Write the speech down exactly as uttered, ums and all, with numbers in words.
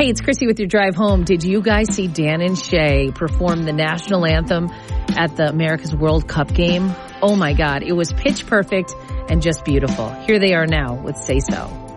Hey, it's Chrissy with your drive home. Did you guys see Dan and Shay perform the national anthem at the America's World Cup game? Oh my God, it was pitch perfect and just beautiful. Here they are now with Say So.